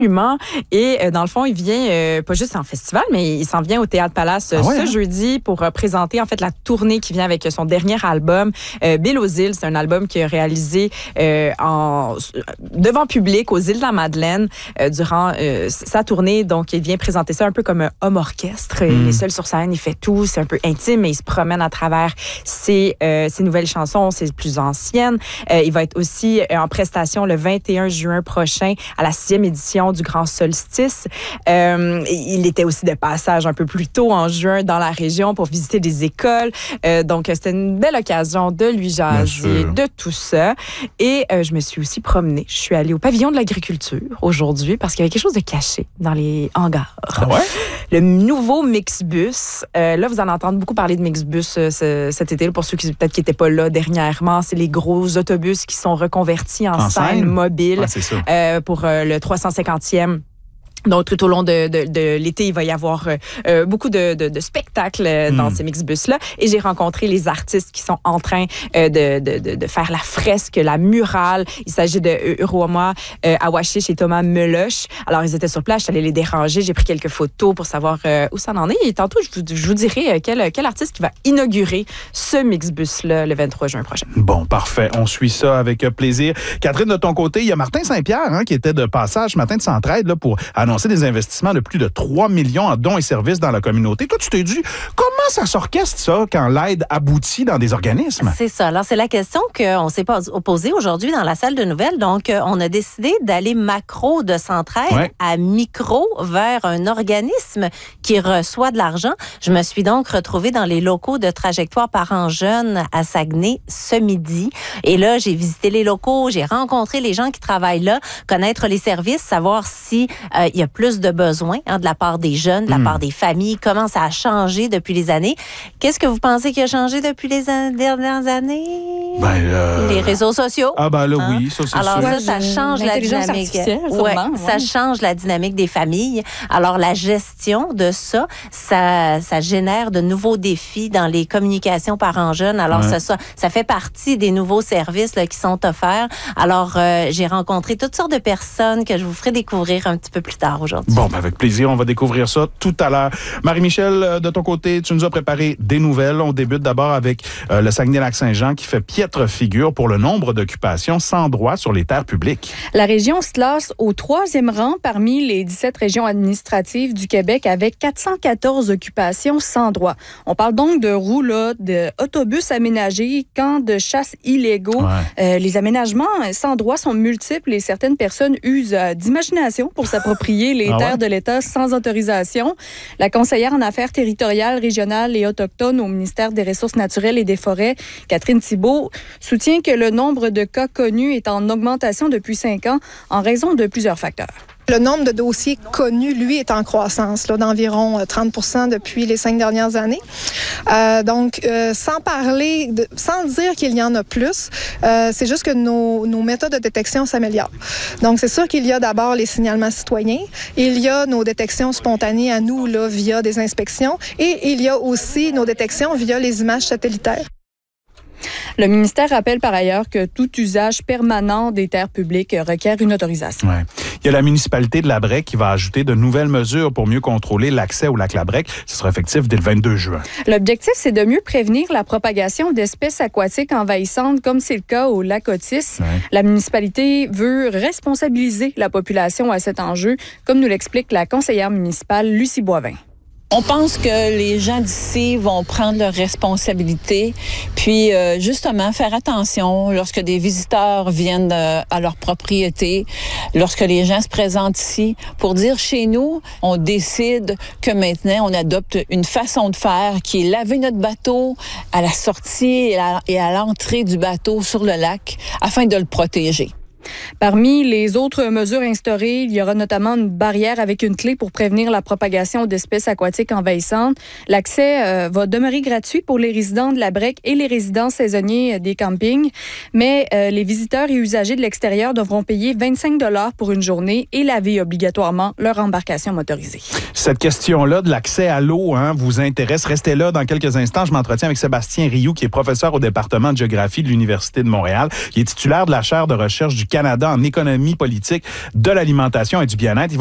Absolument. Et dans le fond, il vient pas juste en festival, mais il s'en vient au Théâtre Palace ce jeudi pour présenter en fait la tournée qui vient avec son dernier album, Bill aux îles. C'est un album qu'il a réalisé devant public aux îles de la Madeleine durant sa tournée. Donc, il vient présenter ça un peu comme un homme orchestre. Il est seul sur scène, il fait tout. C'est un peu intime, mais il se promène à travers ses nouvelles chansons, ses plus anciennes. Il va être aussi en prestation le 21 juin prochain à la 6e édition du Grand Solstice. Il était aussi de passage un peu plus tôt en juin dans la région pour visiter des écoles. Donc, c'était une belle occasion de lui jaser de tout ça. Et je me suis aussi promenée. Je suis allée au pavillon de l'agriculture aujourd'hui parce qu'il y avait quelque chose de caché dans les hangars. Ah ouais? Le nouveau Mixbus. Là, vous en entendez beaucoup parler de Mixbus cet été. Là, pour ceux qui peut-être qui n'étaient pas là dernièrement, c'est les gros autobus qui sont reconvertis en scène mobile pour le 350e. Donc, tout au long de l'été, il va y avoir beaucoup de spectacles dans ces Mixbus-là. Et j'ai rencontré les artistes qui sont en train de faire la fresque, la murale. Il s'agit de Uruoma Awashish et Thomas Meloche. Alors, ils étaient sur place, je suis allée les déranger. J'ai pris quelques photos pour savoir où ça en est. Et tantôt, je vous dirai quel artiste qui va inaugurer ce Mixbus-là le 23 juin prochain. Bon, parfait. On suit ça avec plaisir. Catherine, de ton côté, il y a Martin Saint-Pierre qui était de passage ce matin de Centraide là, pour annoncer des investissements de plus de 3 millions en dons et services dans la communauté. Toi, tu t'es dit, comment ça s'orchestre, ça, quand l'aide aboutit dans des organismes? C'est ça. Alors, c'est la question qu'on s'est posée aujourd'hui dans la salle de nouvelles. Donc, on a décidé d'aller macro de Centraide à micro vers un organisme qui reçoit de l'argent. Je me suis donc retrouvée dans les locaux de Trajectoire Parents Jeunes à Saguenay ce midi. Et là, j'ai visité les locaux, j'ai rencontré les gens qui travaillent là, connaître les services, savoir si il y a plus de besoins de la part des jeunes, de la part des familles, comment ça a changé depuis les années. Qu'est-ce que vous pensez qui a changé depuis les dernières années? Les réseaux sociaux. Ah ben là, oui, ça c'est alors, sûr. Alors ça change la dynamique. Ça change la dynamique des familles. Alors, la gestion de ça génère de nouveaux défis dans les communications parents-jeunes. Alors, ça fait partie des nouveaux services là, qui sont offerts. Alors, j'ai rencontré toutes sortes de personnes que je vous ferai découvrir un petit peu plus tard aujourd'hui. Bon, avec plaisir, on va découvrir ça tout à l'heure. Marie-Michel, de ton côté, tu nous as préparé des nouvelles. On débute d'abord avec le Saguenay-Lac-Saint-Jean qui fait piètre figure pour le nombre d'occupations sans droit sur les terres publiques. La région se classe au 3e rang parmi les 17 régions administratives du Québec avec 414 occupations sans droit. On parle donc de roulottes, d'autobus aménagés, camps de chasse illégaux. Les aménagements sans droit sont multiples et certaines personnes usent d'imagination pour s'approprier les terres de l'État sans autorisation. La conseillère en affaires territoriales, régionales et autochtones au ministère des Ressources naturelles et des Forêts, Catherine Thibault, soutient que le nombre de cas connus est en augmentation depuis 5 ans en raison de plusieurs facteurs. Le nombre de dossiers connus, lui, est en croissance d'environ 30% depuis les 5 dernières années. Donc, sans dire qu'il y en a plus, c'est juste que nos méthodes de détection s'améliorent. Donc, c'est sûr qu'il y a d'abord les signalements citoyens, il y a nos détections spontanées à nous là, via des inspections et il y a aussi nos détections via les images satellitaires. Le ministère rappelle par ailleurs que tout usage permanent des terres publiques requiert une autorisation. Il y a la municipalité de Labrec qui va ajouter de nouvelles mesures pour mieux contrôler l'accès au lac Labrec. Ce sera effectif dès le 22 juin. L'objectif, c'est de mieux prévenir la propagation d'espèces aquatiques envahissantes, comme c'est le cas au lac Otis. La municipalité veut responsabiliser la population à cet enjeu, comme nous l'explique la conseillère municipale Lucie Boivin. On pense que les gens d'ici vont prendre leurs responsabilités, puis justement faire attention lorsque des visiteurs viennent à leur propriété, lorsque les gens se présentent ici, pour dire chez nous, on décide que maintenant on adopte une façon de faire qui est laver notre bateau à la sortie et à l'entrée du bateau sur le lac afin de le protéger. Parmi les autres mesures instaurées, il y aura notamment une barrière avec une clé pour prévenir la propagation d'espèces aquatiques envahissantes. L'accès va demeurer gratuit pour les résidents de Labrec et les résidents saisonniers des campings, mais les visiteurs et usagers de l'extérieur devront payer 25 $ pour une journée et laver obligatoirement leur embarcation motorisée. cette question-là de l'accès à l'eau vous intéresse, restez là dans quelques instants. Je m'entretiens avec Sébastien Rioux, qui est professeur au département de géographie de l'Université de Montréal, qui est titulaire de la chaire de recherche du Canada en économie politique de l'alimentation et du bien-être.